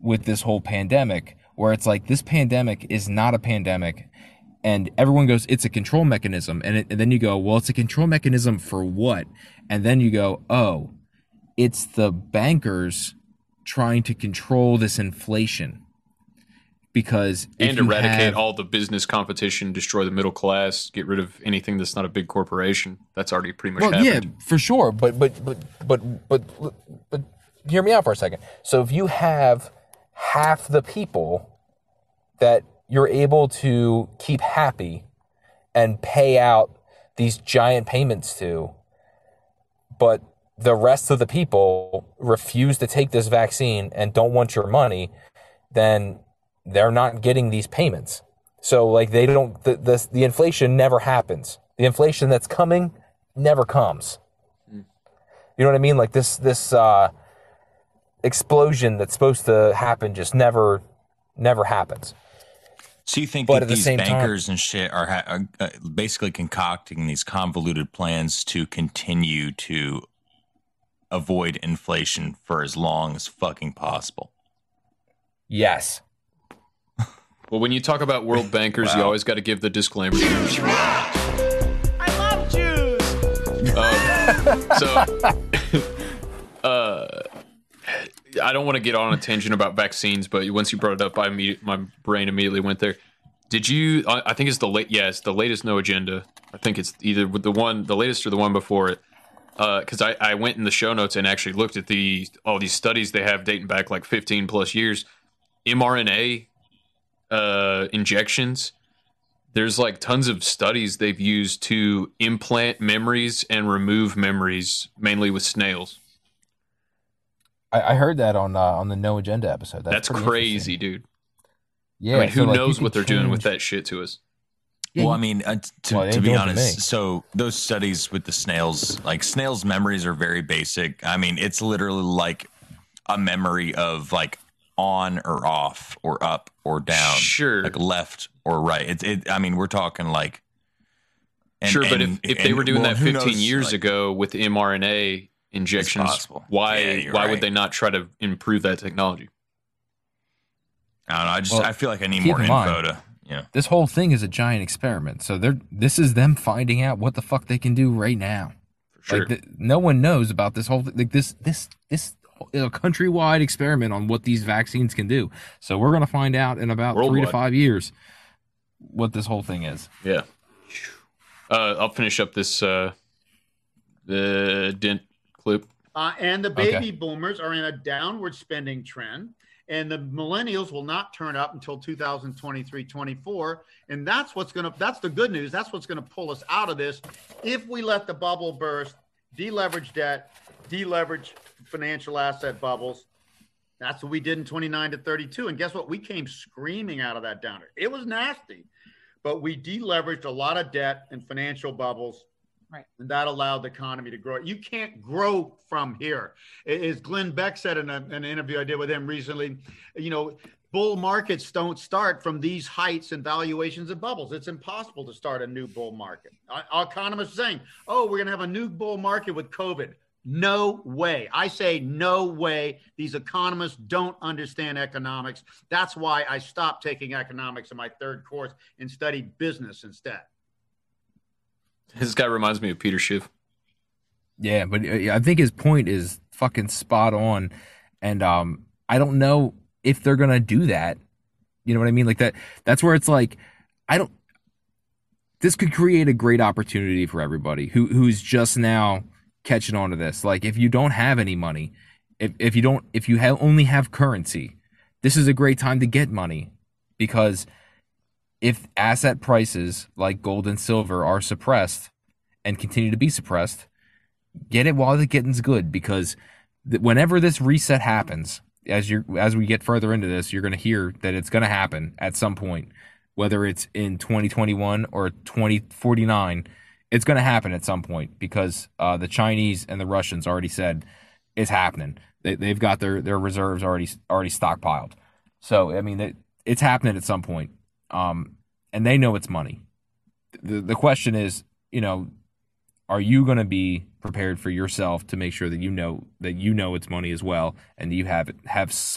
with this whole pandemic, where it's like this pandemic is not a pandemic, and everyone goes, it's a control mechanism, and then you go, well, it's a control mechanism for what? And then you go, oh, it's the bankers trying to control this inflation. Because and eradicate all the business competition, destroy the middle class, get rid of anything that's not a big corporation. That's already pretty much happened. Yeah, for sure. But hear me out for a second. So if you have half the people that you're able to keep happy and pay out these giant payments to, but the rest of the people refuse to take this vaccine and don't want your money, then they're not getting these payments. So like they don't, the inflation never happens. The inflation that's coming never comes. You know what I mean? Like this explosion that's supposed to happen just never happens. So you think that these bankers and shit are basically concocting these convoluted plans to continue to avoid inflation for as long as fucking possible? Yes. Well, when you talk about world bankers, you always got to give the disclaimer. I love Jews. I don't want to get on a tangent about vaccines, but once you brought it up, my brain immediately went there. Did you? I think it's it's the latest No Agenda. I think it's either the latest or the one before it. Because I went in the show notes and actually looked at all these studies they have dating back like 15 plus years. mRNA injections. There's like tons of studies they've used to implant memories and remove memories, mainly with snails. I heard that on the No Agenda episode. That's crazy, dude. Yeah, I mean, who knows what they're doing with that shit to us? Well, I mean, to be honest, so those studies with the snails, like snails' memories are very basic. I mean, it's literally like a memory of like on or off or up or down, sure, like left or right. I mean, we're talking like, but if they were doing that 15 years ago with mRNA injections, why would they not try to improve that technology? I don't know. I feel like I need more info to. Yeah. This whole thing is a giant experiment. So this is them finding out what the fuck they can do right now. For sure. Like no one knows about this whole thing. Like this countrywide experiment on what these vaccines can do. So we're gonna find out in about 3 to 5 years what this whole thing is. Yeah. I'll finish up this the dent clip. And the baby boomers are in a downward spending trend. And the millennials will not turn up until 2023, 24. And that's the good news. That's what's going to pull us out of this. If we let the bubble burst, deleverage debt, deleverage financial asset bubbles, that's what we did in 29 to 32. And guess what? We came screaming out of that downer. It was nasty, but we deleveraged a lot of debt and financial bubbles. Right. And that allowed the economy to grow. You can't grow from here. As Glenn Beck said in an interview I did with him recently, bull markets don't start from these heights and valuations of bubbles. It's impossible to start a new bull market. Our economists are saying, we're going to have a new bull market with COVID. No way. I say no way. These economists don't understand economics. That's why I stopped taking economics in my third course and studied business instead. This guy reminds me of Peter Schiff. Yeah, but I think his point is fucking spot on. And I don't know if they're going to do that. You know what I mean? Like that's where it's like, this could create a great opportunity for everybody who's just now catching on to this. Like if you don't have any money, if you only have currency, this is a great time to get money, because if asset prices like gold and silver are suppressed and continue to be suppressed, get it while the getting's good, because whenever this reset happens, as we get further into this, you're going to hear that it's going to happen at some point, whether it's in 2021 or 2049, it's going to happen at some point, because the Chinese and the Russians already said it's happening. They've got their reserves already stockpiled. So, I mean, it's happening at some point. And they know it's money. The question is, are you going to be prepared for yourself to make sure that you know it's money as well, and you have